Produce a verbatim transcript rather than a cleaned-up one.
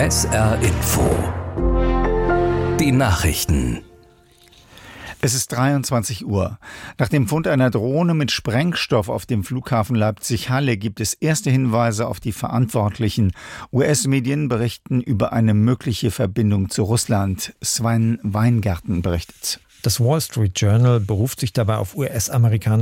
S R Info. Die Nachrichten. Es ist dreiundzwanzig Uhr. Nach dem Fund einer Drohne mit Sprengstoff auf dem Flughafen Leipzig-Halle gibt es erste Hinweise auf die Verantwortlichen. U S-Medien berichten über eine mögliche Verbindung zu Russland. Sven Weingarten berichtet. Das Wall Street Journal beruft sich dabei auf U S-amerikanische